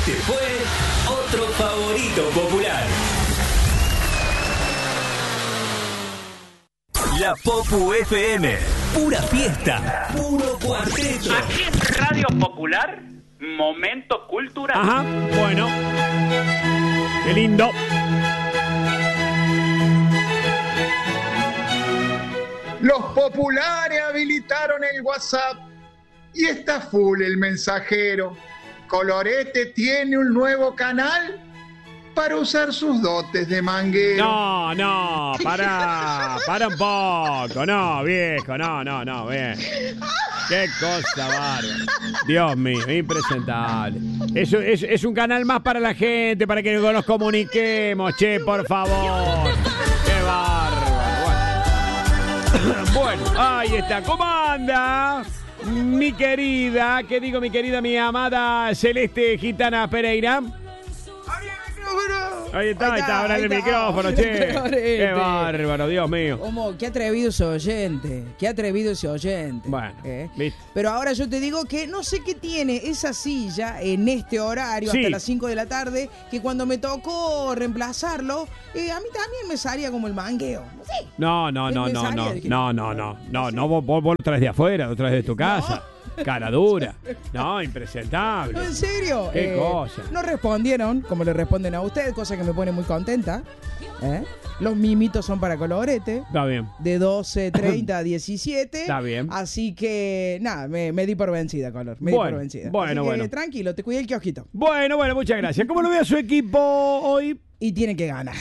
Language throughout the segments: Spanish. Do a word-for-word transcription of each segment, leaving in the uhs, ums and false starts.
Este fue otro favorito popular. La Popu F M, pura fiesta, puro cuarteto. Aquí en Radio Popular, momento cultural. Ajá, bueno. Qué lindo. Los populares habilitaron el WhatsApp y está full el mensajero. Colorete tiene un nuevo canal para usar sus dotes de manguero. No, no, para, para un poco, no, viejo, no, no, no, bien. Qué cosa bárbara. Dios mío, impresentable. Eso es, es un canal más para la gente, para que nos comuniquemos, che, por favor. Qué bárbaro. Bueno, bueno, ahí está. ¿Cómo anda? Mi querida, ¿qué digo mi querida, mi amada Celeste Gitana Pereira? Ahí está, ahí está, ahora el micrófono, che. Qué bárbaro, Dios mío. ¿Cómo? Qué atrevido ese oyente. Qué atrevido ese oyente. Bueno, ¿Eh? ¿viste? Pero ahora yo te digo que no sé qué tiene esa silla en este horario, Sí. hasta las cinco de la tarde, que cuando me tocó reemplazarlo, eh, a mí también me salía como el mangueo. No sé. No, no, no, Me no, salía, no, dije, no, no, no, no, no, vos, vos, vos lo traes de afuera, lo traes de tu casa. Cara dura. No, impresentable. No, ¿en serio? Qué cosa. No respondieron como le responden a usted, cosa que me pone muy contenta. ¿Eh? Los mimitos son para Colorete. Está bien. De doce treinta a diecisiete. Está bien. Así que, nada, me, me di por vencida, Color. Me Bueno, di por vencida. bueno, Así que, bueno. tranquilo, te cuidé el kiosquito. Bueno, bueno, muchas gracias. ¿Cómo lo ve a su equipo hoy? Y tiene que ganar.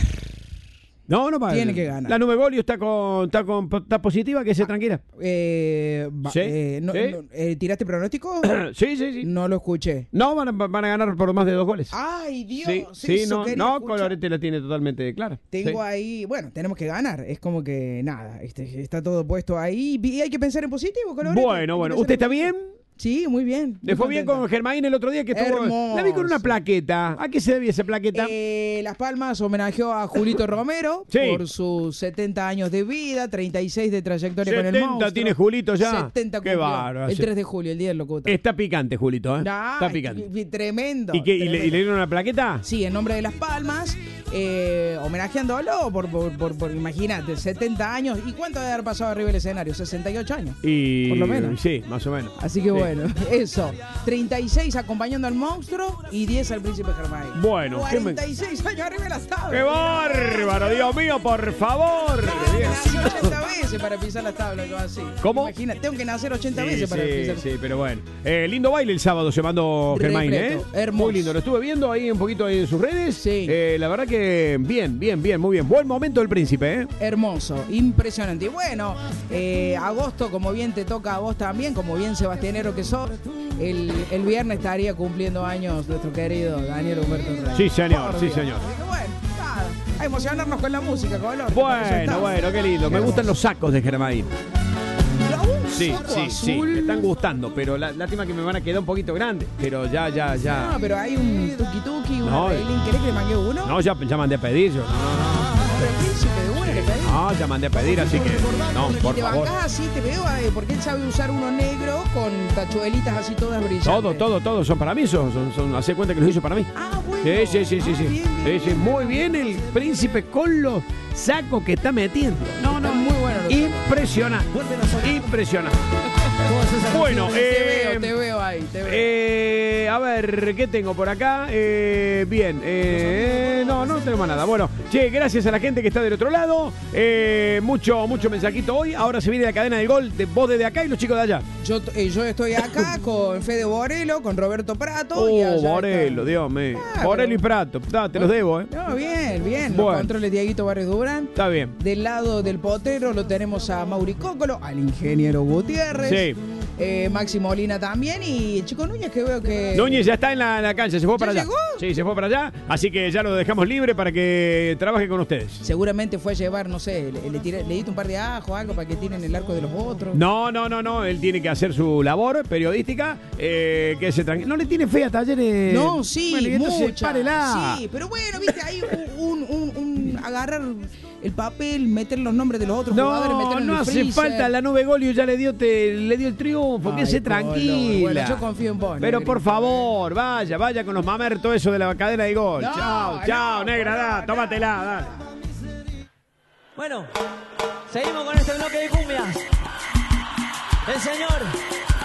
No, no para. Tiene que ganar. La nube Golio está con, está con, está positiva, que se tranquila. Eh, va- ¿Sí? eh, no- ¿Sí? no- eh, ¿Tiraste pronóstico? Sí, sí, sí. No lo escuché. No, van a, van a ganar por más de dos goles. Ay, Dios. Sí, sí, eso no, quería no, escuchar. Colorete la tiene totalmente clara. Tengo Sí. ahí, bueno, tenemos que ganar. Es como que nada, este, está todo puesto ahí. Y hay que pensar en positivo, Colorete. Hay Bueno, que bueno. pensar ¿Usted en está positivo. bien? Sí, muy bien. Le muy fue bien contenta. con Germain el otro día que estuvo. Hermoso. La vi con una plaqueta. ¿A qué se debía esa plaqueta? Eh, Las Palmas homenajeó a Julito Romero Sí. por sus setenta años de vida, treinta y seis de trayectoria con el setenta monstruo. tiene Julito ya. setenta Qué cumplió. bárbaro. El Sí. tres de julio, el día del locutor. Está picante, Julito, ¿eh? Ah, Está picante. y- y Tremendo. ¿Y, qué, y, le, tremendo. ¿Y le dieron una plaqueta? Sí, en nombre de Las Palmas, eh, homenajeándolo por, por, por, por imagínate, setenta años. ¿Y cuánto debe haber pasado arriba del escenario? sesenta y ocho años. Y, Por lo menos. Sí, más o menos. Así que Sí. bueno, eso. treinta y seis acompañando al monstruo y diez al príncipe Germán. Bueno, ¿qué me- cuarenta y seis años arriba de las tablas. ¡Qué bárbaro! Dios mío, por favor. Nací ochenta veces para pisar las tablas, yo así. ¿Cómo? Imagina, tengo que nacer ochenta Sí, veces para sí, pisar. sí, pero bueno. Eh, lindo baile el sábado se mandó Germain, ¿eh? Repleto, hermoso. Muy lindo. Lo estuve viendo ahí un poquito ahí en sus redes. Sí. Eh, la verdad que bien, bien, bien, muy bien. Buen momento del príncipe, ¿eh? Hermoso, impresionante. Y bueno, eh, agosto, como bien te toca a vos también, como bien sebastianero que sos, el, el viernes estaría cumpliendo años nuestro querido Daniel Humberto Rey. Sí, señor, Por sí, Dios. señor. Así que bueno, nada, a emocionarnos con la música, color. Bueno, bueno, qué lindo. Me gustan los sacos de Germain. Sí, sí, sí. Me están gustando, pero la lástima que me van a quedar un poquito grandes. Pero ya, ya, No, ya. pero hay un tuki tuki, un No, arreglín. ¿Querés que le mangue uno? No, ya, ya mandé a pedir yo. No, no, Pero príncipe, de uno le pedí. no. No, ya mandé a pedir, así que. No, Y por te favor. bancás así, te veo, eh, porque él sabe usar uno negro con tachuelitas así todas brillantes. Todo, todo, todo son para mí. Son, son, son, hace cuenta que los hizo para mí. Ah, bueno. Sí, sí, sí, sí, Ah, sí. bien, bien, Sí, sí, muy bien el príncipe con los sacos que está metiendo. No, no, Están muy buenos los impresionante. Impresionante. Bueno, te eh, veo, te veo ahí, te veo. Eh, a ver, ¿qué tengo por acá? Eh, bien, eh, no, no tenemos nada. Bueno, che, gracias a la gente que está del otro lado. Eh, mucho, mucho mensajito hoy. Ahora se viene la cadena del gol de vos desde acá y los chicos de allá. Yo, eh, yo estoy acá con Fede Borelo, con Roberto Prato. Oh, y allá Borelo, está- Dios mío. Ah, Borelo y pero- Prato. Da, te los debo, ¿eh? No, bien, bien. Bueno. Los controles Dieguito Barrio Durán. Está bien. Del lado del potero lo tenemos a Mauri Cócolo, al ingeniero Gutiérrez. Sí. Eh, Maxi Molina también y el Chico Núñez que veo que... Núñez ya está en la, en la cancha, se fue ¿Ya para allá. llegó? Sí, se fue para allá. Así que ya lo dejamos libre para que trabaje con ustedes. Seguramente fue a llevar, no sé, le, le, tiré- le diste un par de ajos, algo para que tiren el arco de los otros. No, no, no, no. Él tiene que hacer su labor periodística. Eh, que se tranquilo. No le tiene fe a Talleres. No, sí, Bueno, y entonces mucha. párela. Sí, pero bueno, viste, hay un, un, un- un- agarrar el papel, meter los nombres de los otros No, jugadores, meterlos en no el hace freezer. falta. La nube Golio ya le dio, te, le dio el triunfo. Ay, Quédese Colo. tranquila. Bueno, yo confío en vos, Pero Negrito. por favor, vaya, vaya con los mamertos eso de la cadena de gol. No, chao, chao, no, negra, Colo, da, no. tómatela, dale. Bueno, seguimos con este bloque de cumbias. El señor